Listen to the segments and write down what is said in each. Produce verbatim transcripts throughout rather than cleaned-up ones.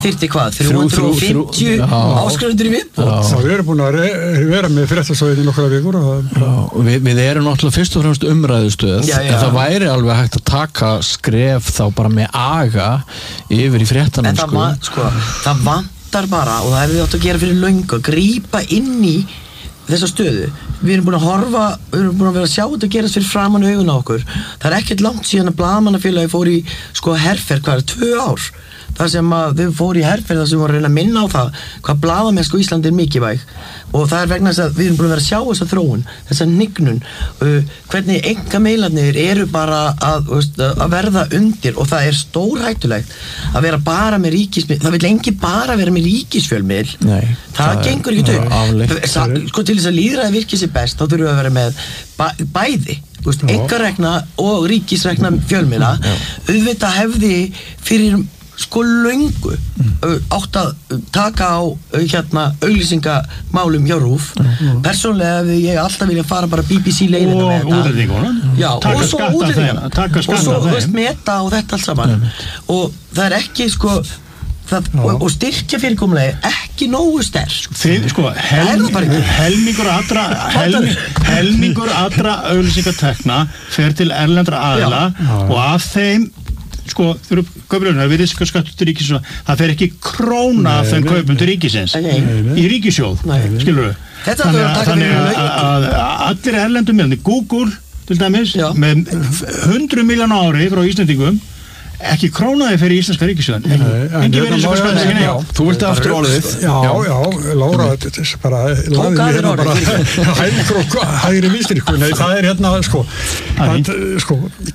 þyrfti hvað, þrjú hundruð og fimmtíu áskrifendur í viðbót. Já, við erum búin að vera með fréttastöðin í nokkra vikur og við, við erum náttúrulega fyrst og fremst umræðustöð, já, já. En það væri alveg hægt að taka skref þá bara með aga yfir í fréttanum. En það, sko. Va, sko, það vantar bara, og það hefur við átt að gera fyrir löngu, að grípa inn í þessa stöðu. Við erum búin að horfa, við erum búin að vera að sjá þetta að gerast fyrir framan augun á okkur. Það er ekkert langt síðan að blaðamannafélagi fór í sko herferð, hvað er, tvö ár. Það sem að þau fóru í herferð, það sem voru að reyna að minna á það hvað blaðamennsku í Íslandi er mikilvæg. Og það er vegna þess að við erum búin að vera að sjá þessa þróun, þessa hnignun, uh, hvernig einkamiðlarnir eru bara að, veist, að verða undir, og það er stórhættulegt að vera bara með ríkismiðl. Það vil engi bara vera með ríkisfjölmiðl. Nei, það, það gengur ekki upp. Sko til þess að lýðræði virki sér best, þá þurfum við að vera með bæ, bæði. Einkarekna og ríkisrekna fjölmiðla. Auðvitað hefði fyrir sko löngu mm. átt að taka á hérna auglýsingamálum hjá RÚV. Mm. Persónlega hefði ég alltaf vilja fara bara B B C leiðina með þetta. Og útlendingunum. Já, og svo útlendingunum. Taka skatta og svo, þeim. Veist, meta og þetta allt saman. Mm. Og það er ekki sko það, og, og styrkja fyrirkomulegi ekki nógu sterk. Þið, sko, helm, helmingur allra helm, helmingur allra auglýsingatekna fer til erlendra aðila og af þeim sko, þurru kaupilögnar, við riska skattur til ríkis það fer ekki króna af þeim kaupum til ríkisins í ríkissjóð, skilur við þannig að, þannig að, að, að allir erlendum miðlunni, Google til dæmis, já. Með hundruð milljón ári frá Íslendingum ekki krónaði fyrir íslenska ríkissjóðan ekki verið sem að skilja neina þú vilti aftur orðið já, já, Lára þetta er bara laðið mér bara hægri vinstri nei, það er hérna sko, að, sko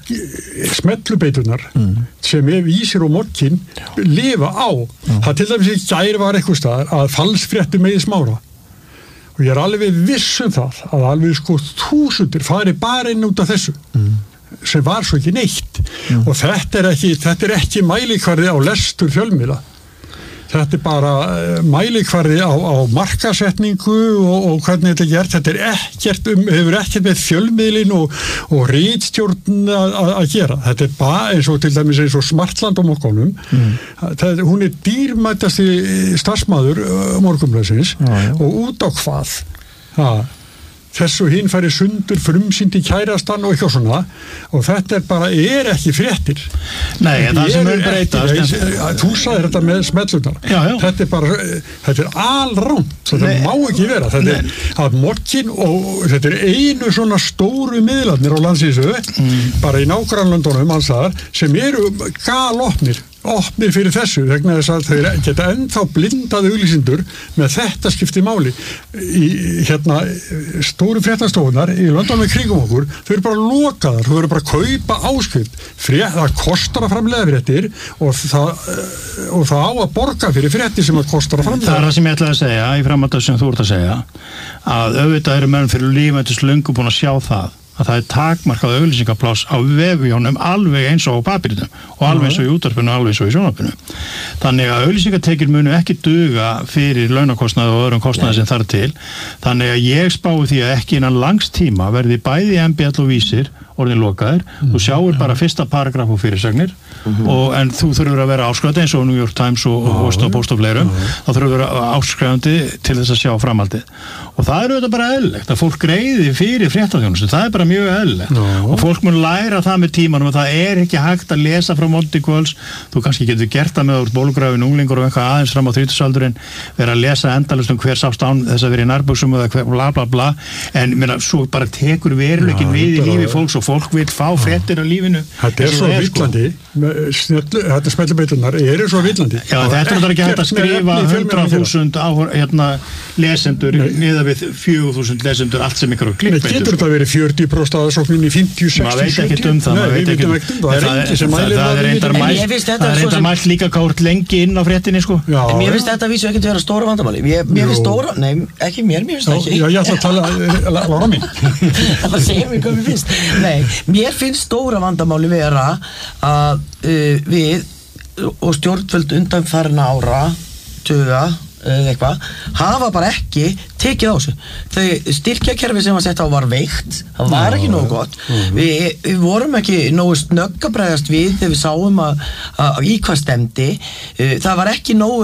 smellubeitunar mm. sem er vísir og morkin lifa á mm. það til dæmis í gær var eitthvað staðar að falsfréttu með Smára og ég er alveg viss um það að alveg sko þúsundir fari bara inn út af þessu mm. sem var svo ekki neitt mm. og þetta er ekki, þetta er ekki mælikvarði á lestur fjölmiðla þetta er bara mælikvarði á, á markasetningu og, og hvernig þetta er gert þetta er ekkert um, hefur ekkert með fjölmiðlin og, og ritstjórn að gera, þetta er bara eins og til dæmis eins og Smartland á morgunum mm. það, hún er dýrmætasti starfsmaður morgunblaðsins og út á hvað það þessu hinn færi sundur frumsýnd í kærastan og eitthvað svona og þetta er bara, er ekki fréttir Nei, það sem er breytast Þú sagðir þetta með smellunar þetta er bara, þetta er alránt þetta Nei. Má ekki vera þetta Nei. Er að morkin og þetta er einu svona stóru miðlarnir á landsvísu mm. bara í nágrannlöndunum ansaðar sem eru galopnir opnir fyrir þessu vegna þess að þeir geta ennþá blindað auglýsendur með þetta skipti máli í hérna stóru fréttastofunar í löndunum í kringum okkur þau eru bara lokaðar, þau eru bara að kaupa áskrift, Frétt, það kostar að framleiða fréttir og það, og það á að borga fyrir fréttir sem það kostar að framleiða. Það er það sem ég ætlaði að segja í framhaldinu sem þú ert að segja að auðvitað eru menn fyrir lífændis löngu búin að sjá það að það er takmarkað auglýsingapláss á vefjónum alveg eins og á papírnum og alveg eins og í útvarpinu og alveg eins og í sjónvarpinu. Þannig að auglýsingatekjur munu ekki duga fyrir launakostnaði og öðrum kostnaði sem þarf til. Þannig að ég spái því að ekki innan langs tíma verði bæði M B L og Vísir orðin lokaðir. Mm. Þú sjáir bara fyrsta paragraf og fyrirsagnir mm-hmm. og en þú þurfur að vera áskrifandi eins og New York Times og Washington Post og fleirum. Þá þurfur að vera áskrifandi til þess að sjá framhaldið. Og það er auðvitað bara eðlilegt að fólk greiði fyrir fréttaþjónustu. Það er bara mjög eðlilegt. No. Og fólk mun læra það með tímanum að það er ekki hægt að lesa frá morgni til kvölds. Þú kannski getur gert það með úr bólgrafin unglingur og eitthvað aðeins fram á þrítugsaldurinn vera að lesa endalaust um hver sást án þess að vera í nærbuxum eða hver bla bla bla en meina, svo bara tekur veruleikin við í lífi fólks og fólk vil fá fréttir af lífinu. Þetta er svo villandi þetta smellubeitunar eru svo villandi. Já, þetta er ekki hægt að skrifa hundrað þúsund hérna lesendur niða við fjögur þúsund lesendur allt sem ykkur á klippbeitur. Nei, getur þetta verið fjörutíu prósent aðsóknin í fimmtíu, sextíu, maður veit ekki um það, maður veit ekki um það. Það er reyndar mælt líka kárt lengi inn á fréttinni, sko. En mér finnst þetta vísu ekki að vera stóra vandamáli. Mér finnst stóra, nei, ekki mér, mér finnst það ekki. Já, ég ætla að tala, Lára mín. Það segir mér hvað mér finnst. Nei, mér finnst stóra vandamáli vera að við og stjórnvöld undanfarin ára tuga eða eitthvað, hafa bara ekki tekið á þessu. Þau styrkjakerfi sem var sett á var veikt, það var ekki nógu gott. Við, við vorum ekki nógu snögg að bregðast við þegar við sáum að, að í hvað stemdi. Það var ekki nógu